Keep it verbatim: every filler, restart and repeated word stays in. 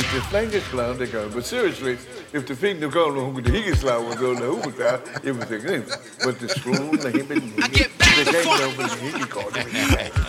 de flankeslaan, det gør. But seriously, if the thing to go along with the higgeslaan was on the hookah, it was a game. But the screw, the hip, the game over the higgy